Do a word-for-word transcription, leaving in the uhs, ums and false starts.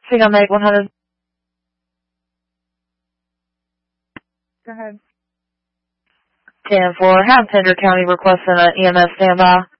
Signal Meg one hundred. Go ahead. ten four, have Pender County requesting an E M S standby.